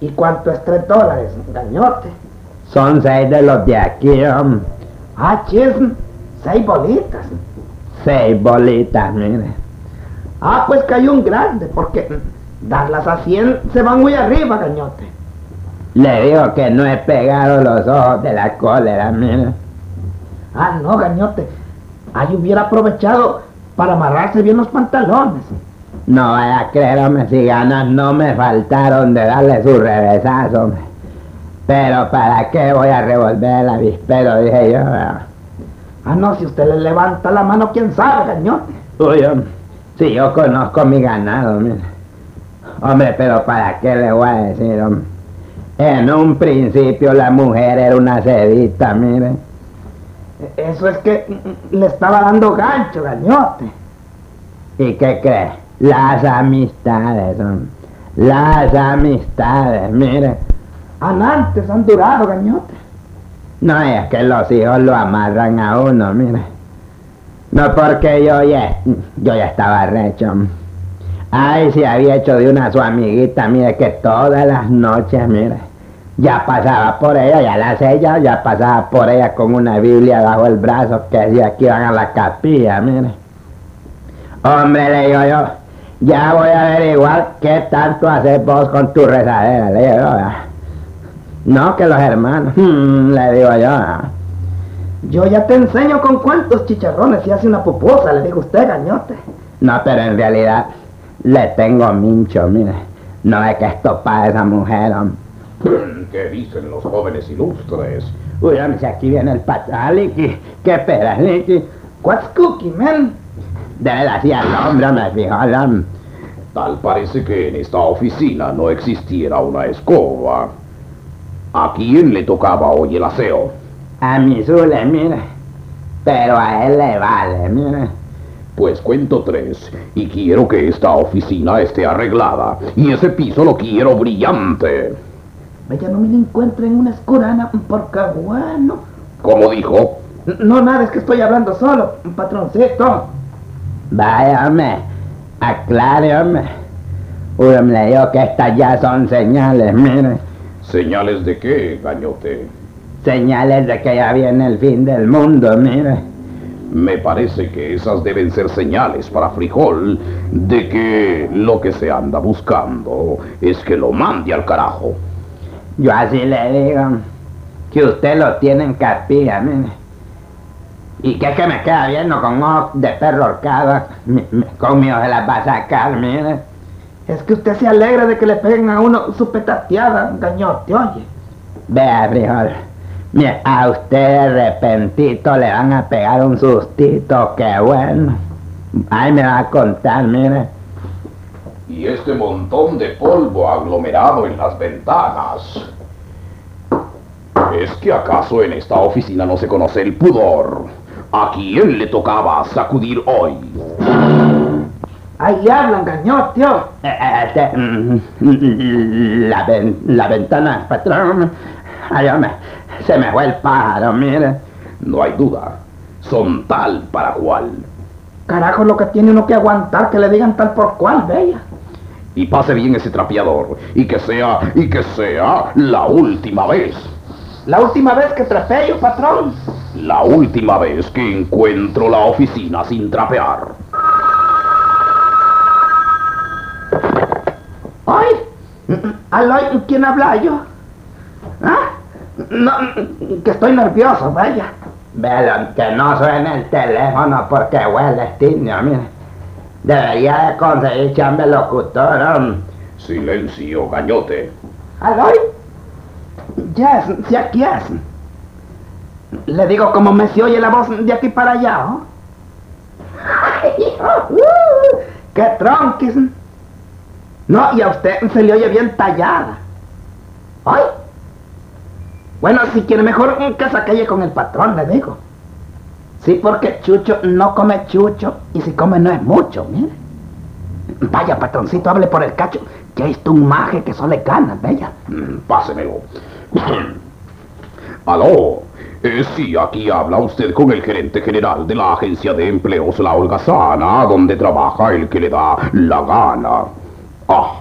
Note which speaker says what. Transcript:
Speaker 1: ¿Y cuánto es $3, gañote?
Speaker 2: Son 6 de los de aquí, hombre.
Speaker 1: Ah, chis, 6 bolitas.
Speaker 2: 6 bolitas, mire.
Speaker 1: Ah, pues cayó un grande, porque darlas a 100 se van muy arriba, gañote.
Speaker 2: Le digo que no he pegado los ojos de la cólera, mire.
Speaker 1: Ah, no, gañote. Ahí hubiera aprovechado para amarrarse bien los pantalones.
Speaker 2: No vaya a creer, hombre, si ganas no me faltaron de darle su revesazo, hombre. Pero ¿para qué voy a revolver el avispero? Dije yo.
Speaker 1: Ah, no, si usted le levanta la mano, quién sabe, gañote.
Speaker 2: Uy, hombre, si yo conozco mi ganado, mire. Hombre, pero ¿para qué le voy a decir, hombre? En un principio la mujer era una cedita, mire.
Speaker 1: Eso es que le estaba dando gancho, gañote.
Speaker 2: ¿Y qué cree? Las amistades, hombre. Las amistades, mire.
Speaker 1: Antes han durado, gañote.
Speaker 2: No, es que los hijos lo amarran a uno, mire. No porque yo ya estaba recho. Ay, si había hecho de una su amiguita, mire, que todas las noches, mire, ya pasaba por ella, ya la sella, ya pasaba por ella con una Biblia bajo el brazo que decía que iban a la capilla, mire. Hombre, le digo yo, ya voy a averiguar qué tanto haces vos con tu rezadera, le digo yo. No, que los hermanos, le digo yo.
Speaker 1: Yo ya te enseño con cuántos chicharrones se hace una pupusa, le digo usted, gañote.
Speaker 2: No, pero en realidad le tengo mincho, mire. No es que esto para esa mujer, hombre.
Speaker 3: ¿Qué dicen los jóvenes ilustres?
Speaker 2: Uy, hombre, si aquí viene el patrón, Licky. ¿Qué esperas, Licky?
Speaker 1: What's cookie, man?
Speaker 2: Debe decir al hombre, me fijo, al hombre.
Speaker 3: Tal parece que en esta oficina no existiera una escoba. ¿A quién le tocaba hoy el aseo?
Speaker 2: A mi Zule, mire. Pero a él le vale, mire.
Speaker 3: Pues cuento 3 y quiero que esta oficina esté arreglada. Y ese piso lo quiero brillante.
Speaker 1: Vaya, no me la encuentro en una escurana, porque bueno.
Speaker 3: ¿Cómo dijo?
Speaker 1: No, nada, es que estoy hablando solo, patroncito.
Speaker 2: Vaya, hombre. Aclare, hombre. Uy, hombre, le digo que estas ya son señales, mire.
Speaker 3: ¿Señales de qué, gañote?
Speaker 2: Señales de que ya viene el fin del mundo, mire.
Speaker 3: Me parece que esas deben ser señales para Frijol de que lo que se anda buscando es que lo mande al carajo.
Speaker 2: Yo así le digo que usted lo tiene en capilla, mire. Y que es que me queda viendo con ojos de perro horcado, conmigo se las va a sacar, mire.
Speaker 1: Es que usted se alegra de que le peguen a uno su petateada, gañote, oye.
Speaker 2: Vea, Frijol, mire, a usted de repentito le van a pegar un sustito, qué bueno. Ahí me va a contar, mire.
Speaker 3: Y este montón de polvo aglomerado en las ventanas. ¿Es que acaso en esta oficina no se conoce el pudor? ¿A quién le tocaba sacudir hoy?
Speaker 1: Ahí le hablan, gañote,
Speaker 2: La ventana, patrón. Ay, hombre, se me fue el pájaro, mire.
Speaker 3: No hay duda, son tal para cual.
Speaker 1: Carajo, lo que tiene uno que aguantar, que le digan tal por cual, bella.
Speaker 3: Y pase bien ese trapeador, y que sea la última vez.
Speaker 1: La última vez que trapeo, patrón.
Speaker 3: La última vez que encuentro la oficina sin trapear.
Speaker 1: ¡Ay! ¿Aló? ¿Quién habla yo? ¿Ah? No, que estoy nervioso, vaya.
Speaker 2: Velo, que no suene el teléfono porque huele estigno, mire. Debería de conseguir chambe locutor, hombre.
Speaker 3: Silencio, gañote.
Speaker 1: ¿Aló? Yes, sí, aquí es. Le digo como me se oye la voz de aquí para allá, ¿oh? ¡Qué tronquis! No, y a usted se le oye bien tallada. ¡Ay! Bueno, si quiere mejor que se calle con el patrón, le digo. Sí, porque Chucho no come chucho, y si come no es mucho, mire. Vaya, patroncito, hable por el cacho, que es un maje que solo le ganas, bella.
Speaker 3: Pásemelo. Aló, sí, aquí habla usted con el gerente general de la agencia de empleos La Holgazana, donde trabaja el que le da la gana. Ajá.